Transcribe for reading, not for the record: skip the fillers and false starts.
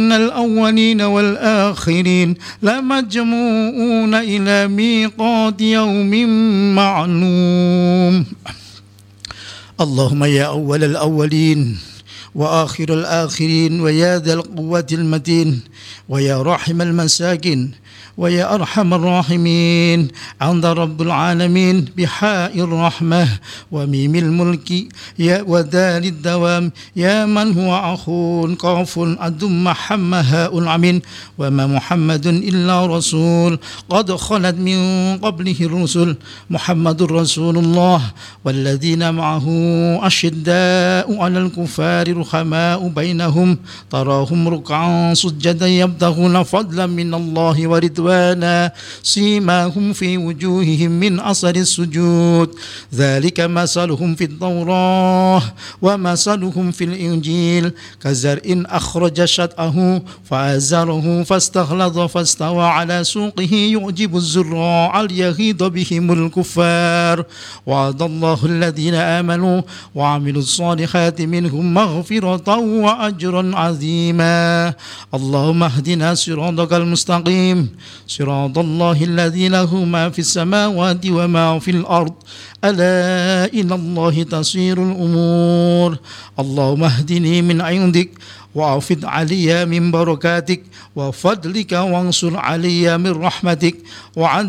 الأولين والآخرين لمجموعون إلى ميقات يوم معلوم. اللهم يا أول الأولين وآخر الآخرين ويا ذا القوة المتين ويا راحم المساكين ويا أرحم الراحمين، أنت رب العالمين بحاء الرحمة وميم الملك يا ودال الدوام، يا من هو أخو قاف أدم حمها العمين، وما محمد إلا رسول قد خلت من قبله الرسل، محمد رسول الله والذين معه أشداء على الكفار رحماء بينهم، تراهم ركعا سجدا يبتغون فضلا من الله ورضوانا، سيماهم في وجوههم من أثر السجود، ذلك مثلهم في التوراة ومثلهم في الإنجيل كزرع أخرج شطأه فآزره فاستغلظ فاستوى على سوقه يعجب الزراع ليغيظ بهم الكفار، وعد الله الذين آمنوا وعملوا الصالحات منهم مغفرة وأجرا عظيما. اللهم اهدنا صراطك المستقيم، صراط الله الذي له ما في السماوات وما في الأرض، ألا إلى الله تصير الأمور. اللهم اهدني من عندك وأفض علي من بركاتك وفضلك وانصر علي من رحمتك، وعن